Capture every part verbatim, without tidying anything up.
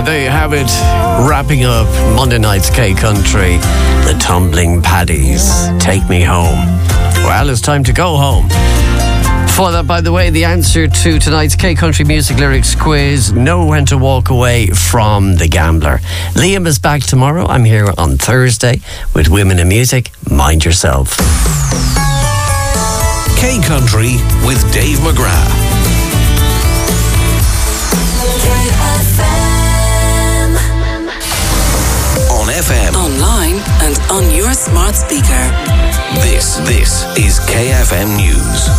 there you have it. Wrapping up Monday night's K Country. The Tumbling Paddies. Take Me Home. Well, it's time to go home. For that, by the way, the answer to tonight's K Country Music Lyrics quiz: know when to walk away from The Gambler. Liam is back tomorrow. I'm here on Thursday with Women in Music. Mind yourself. K Country with Dave McGrath. On F M, online and on your smart speaker. This, this is K F M News.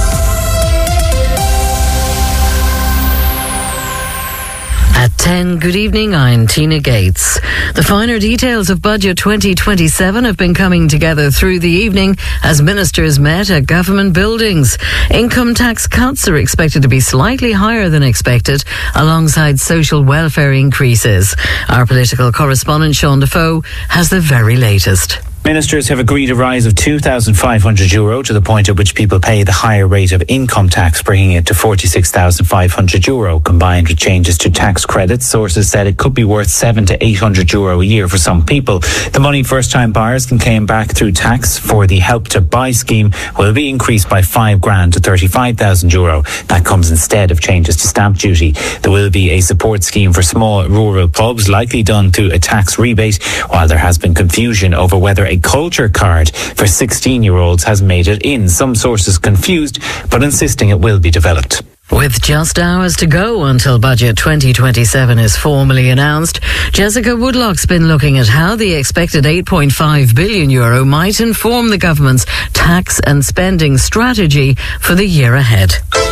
At ten, good evening, I'm Tina Gates. The finer details of Budget twenty twenty-seven have been coming together through the evening as ministers met at government buildings. Income tax cuts are expected to be slightly higher than expected, alongside social welfare increases. Our political correspondent Sean Defoe has the very latest. Ministers have agreed a rise of two thousand five hundred euro to the point at which people pay the higher rate of income tax, bringing it to forty-six thousand five hundred euro. Combined with changes to tax credits, sources said it could be worth seven to eight hundred euro a year for some people. The money first-time buyers can claim back through tax for the Help to Buy scheme will be increased by five grand to thirty-five thousand euro. That comes instead of changes to stamp duty. There will be a support scheme for small rural pubs, likely done through a tax rebate, while there has been confusion over whether a culture card for sixteen-year-olds has made it in. Some sources confused, but insisting it will be developed. With just hours to go until Budget twenty twenty-seven is formally announced, Jessica Woodlock's been looking at how the expected eight point five billion euro might inform the government's tax and spending strategy for the year ahead.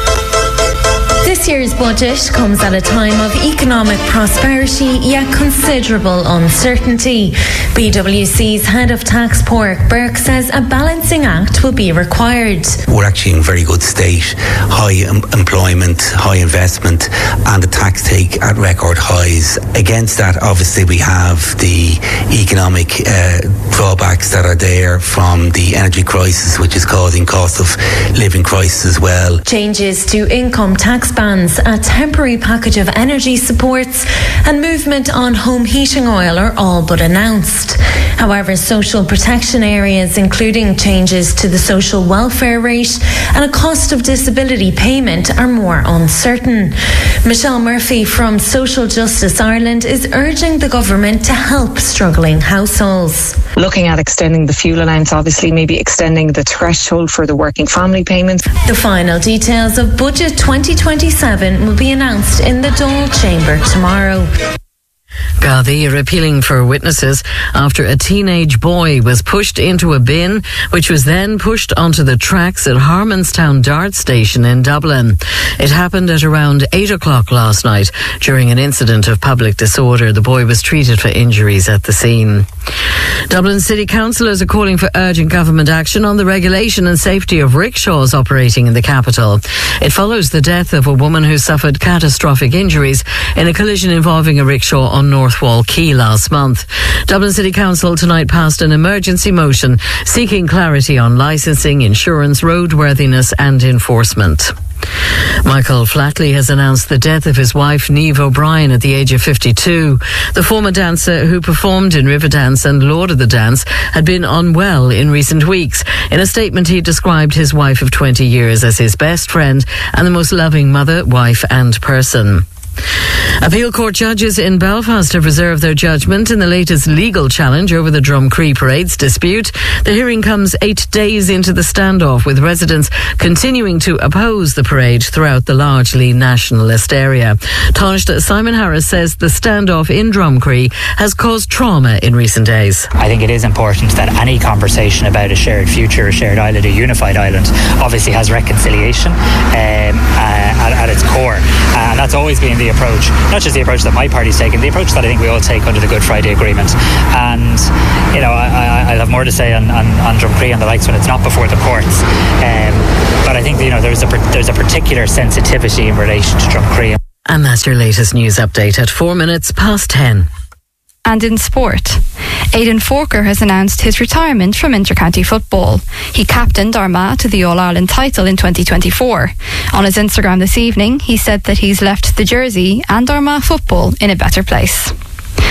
This year's budget comes at a time of economic prosperity yet considerable uncertainty. B W C's head of tax, Pádraig Burke, says a balancing act will be required. We're actually in very good state. High em- employment, high investment, and the tax take at record highs. Against that, obviously, we have the economic uh, drawbacks that are there from the energy crisis, which is causing cost of living crisis as well. Changes to income tax bans, a temporary package of energy supports, and movement on home heating oil are all but announced. However, social protection areas, including changes to the social welfare rate and a cost of disability payment, are more uncertain. Michelle Murphy from Social Justice Ireland is urging the government to help struggling households. Looking at extending the fuel allowance, obviously maybe extending the threshold for the working family payments. The final details of Budget twenty twenty-seven will be announced in the Dáil Chamber tomorrow. Gardaí are appealing for witnesses after a teenage boy was pushed into a bin, which was then pushed onto the tracks at Harmonstown Dart Station in Dublin. It happened at around eight o'clock last night during an incident of public disorder. The boy was treated for injuries at the scene. Dublin City Councillors are calling for urgent government action on the regulation and safety of rickshaws operating in the capital. It follows the death of a woman who suffered catastrophic injuries in a collision involving a rickshaw on North Wall Quay last month. Dublin City Council tonight passed an emergency motion seeking clarity on licensing, insurance, roadworthiness and enforcement. Michael Flatley has announced the death of his wife Niamh O'Brien at the age of fifty-two. The former dancer, who performed in Riverdance and Lord of the Dance, had been unwell in recent weeks. In a statement, he described his wife of twenty years as his best friend and the most loving mother, wife and person. Appeal Court judges in Belfast have reserved their judgment in the latest legal challenge over the Drumcree Parade's dispute. The hearing comes eight days into the standoff, with residents continuing to oppose the parade throughout the largely nationalist area. Taoiseach Simon Harris says the standoff in Drumcree has caused trauma in recent days. I think it is important that any conversation about a shared future, a shared island, a unified island, obviously has reconciliation um, uh, at, at its core. Uh, and that's always been the approach, not just the approach that my party's taken, the approach that I think we all take under the Good Friday Agreement. And, you know, I, I, I'll have more to say on, on, on Drumcree and the likes when it's not before the courts. Um, but I think, you know, there's a, there's a particular sensitivity in relation to Drumcree. And that's your latest news update at four minutes past ten. And in sport, Aidan Forker has announced his retirement from intercounty football. He captained Armagh to the All-Ireland title in twenty twenty-four. On his Instagram this evening, he said that he's left the jersey and Armagh football in a better place.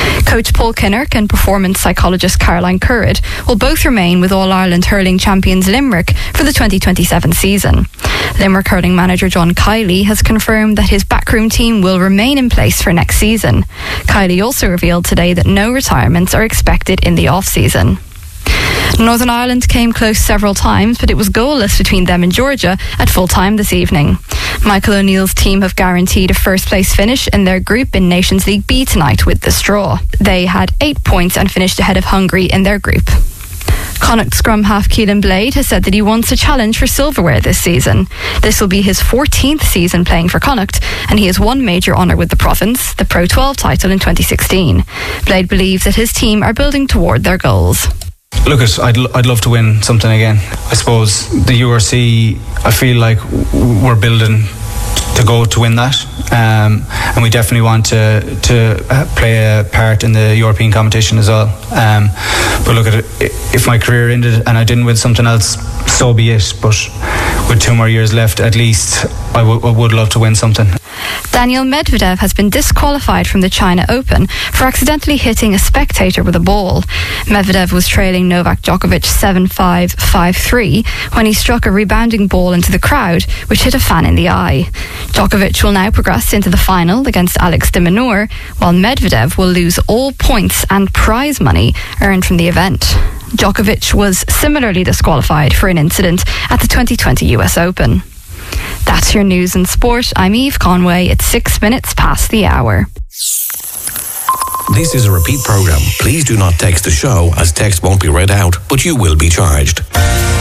Coach Paul Kinnock and performance psychologist Caroline Currid will both remain with All-Ireland hurling champions Limerick for the twenty twenty-seven season. Limerick hurling manager John Kiley has confirmed that his backroom team will remain in place for next season. Kiley also revealed today that no retirements are expected in the off-season. Northern Ireland came close several times, but it was goalless between them and Georgia at full time this evening. Michael O'Neill's team have guaranteed a first place finish in their group in Nations League B tonight with this draw. They had eight points and finished ahead of Hungary in their group. Connacht scrum half Keelan Blade has said that he wants a challenge for silverware this season. This will be his fourteenth season playing for Connacht, and he has one major honour with the province, the Pro twelve title in twenty sixteen. Blade believes that his team are building toward their goals. Look, I'd, I'd love to win something again. I suppose the U R C, I feel like we're building to go to win that, um, and we definitely want to to play a part in the European competition as well. Um, but look at it, if my career ended and I didn't win something else, so be it. But with two more years left, at least I, w- I would love to win something. Daniil Medvedev has been disqualified from the China Open for accidentally hitting a spectator with a ball. Medvedev was trailing Novak Djokovic seven five, five three when he struck a rebounding ball into the crowd, which hit a fan in the eye. Djokovic will now progress into the final against Alex de Minaur, while Medvedev will lose all points and prize money earned from the event. Djokovic was similarly disqualified for an incident at the twenty twenty U S Open. That's your news and sport. I'm Eve Conway. It's six minutes past the hour. This is a repeat program. Please do not text the show, as text won't be read out, but you will be charged.